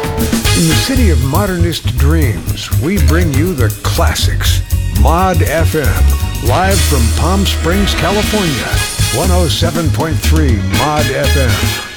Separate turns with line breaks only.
In the city of modernist dreams, we bring you the classics. Mod FM, live from Palm Springs, California. 107.3 Mod FM.